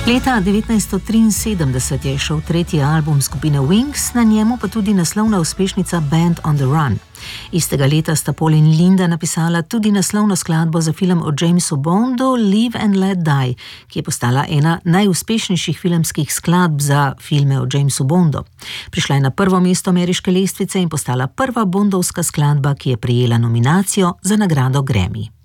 Leta 1973 je šel tretji album skupine Wings, na njemu pa tudi naslovna uspešnica Band on the Run. Istega leta sta Paul in Linda napisala tudi naslovno skladbo za film o Jamesu Bondu Live and Let Die, ki je postala ena najuspešnejših filmskih skladb za filme o Jamesu Bondu. Prišla je na prvo mesto ameriške lestvice in postala prva bondovska skladba, ki je prejela nominacijo za nagrado Grammy.